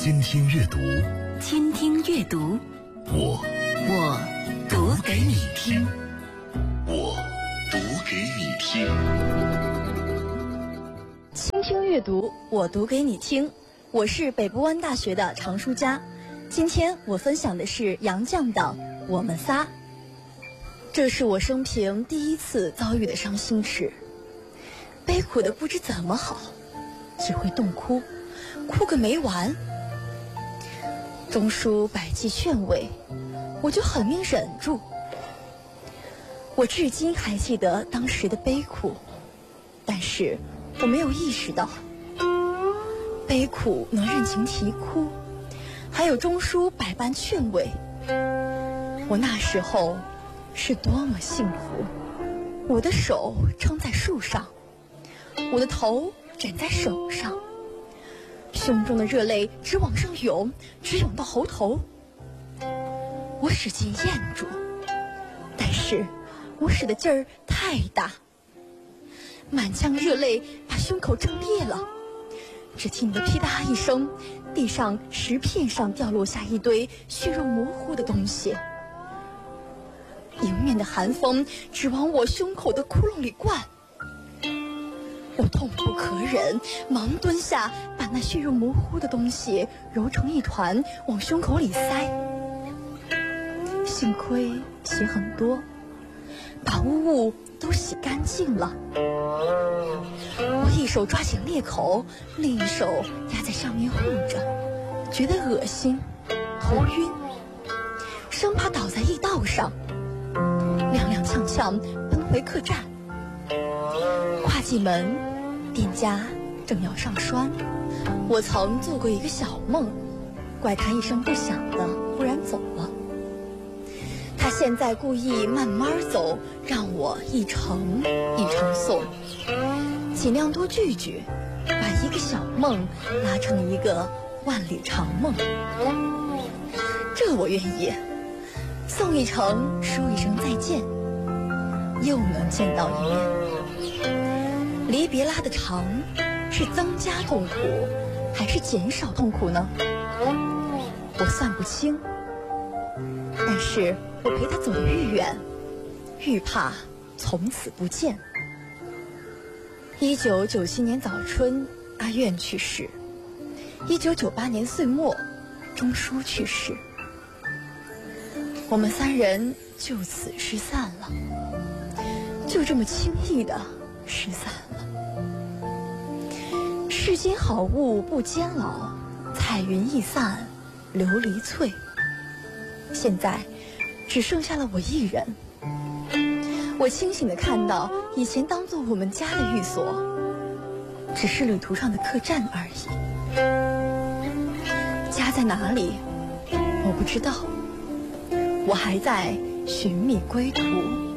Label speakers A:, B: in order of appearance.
A: 倾听阅读，
B: 倾听阅读，
A: 我
B: 读给你听，
A: 我读给你听。
C: 倾听阅读，我读给你听。我是北部湾大学的常书佳，今天我分享的是杨绛的《我们仨》。这是我生平第一次遭遇的伤心事，悲苦的不知怎么好，只会动哭，哭个没完。钟书百计劝慰，我就狠命忍住。我至今还记得当时的悲苦，但是我没有意识到，悲苦能任情啼哭，还有钟书百般劝慰。我那时候是多么幸福！我的手撑在树上，我的头枕在手上，胸中的热泪直往上涌，直涌到喉头。我使劲咽住，但是我使的劲儿太大，满腔热泪把胸口震裂了。只听得噼嗒一声，地上石片上掉落下一堆血肉模糊的东西。迎面的寒风直往我胸口的窟窿里灌，我痛不可忍，忙蹲下，把那血肉模糊的东西揉成一团往胸口里塞。幸亏血很多，把污物都洗干净了。我一手抓紧裂口，另一手压在上面护着，觉得恶心，头晕，生怕倒在驿道上，踉踉跄跄奔回客栈。跨进门，店家正要上栓。我曾做过一个小梦，怪他一声不响的忽然走了。他现在故意慢慢走，让我一程一程送，尽量多聚聚，把一个小梦拉成一个万里长梦。这我愿意，送一程，说一声再见，又能见到一面。离别拉的长，是增加痛苦还是减少痛苦呢？我算不清，但是我陪他走愈远，愈怕从此不见。1997年早春，阿苑去世；1998年岁末，钟书去世。我们三人就此失散了，就这么轻易的失散了。世间好物不坚牢，彩云易散琉璃脆。现在只剩下了我一人。我清醒地看到，以前当作我们家的寓所，只是旅途上的客栈而已。家在哪里？我不知道。我还在寻觅归途。